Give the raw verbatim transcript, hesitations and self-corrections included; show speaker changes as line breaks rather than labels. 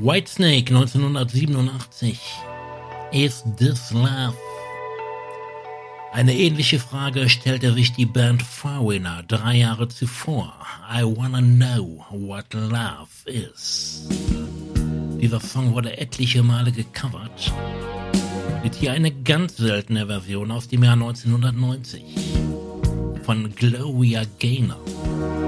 Whitesnake neunzehnhundertsiebenundachtzig. Is This Love? Eine ähnliche Frage stellte sich die Band Farina drei Jahre zuvor. I Wanna Know What Love Is. Dieser Song wurde etliche Male gecovert. Mit hier eine ganz seltene Version aus dem Jahr neunzehnhundertneunzig von Gloria Gaynor.